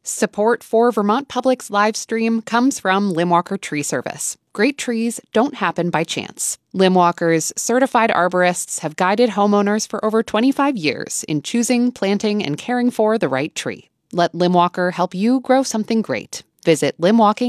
Support for Vermont Public's live stream comes from Limwalker Tree Service. Great trees don't happen by chance. Limwalker's certified arborists have guided homeowners for over 25 years in choosing, planting, and caring for the right tree. Let Limwalker help you grow something great. Visit limwalking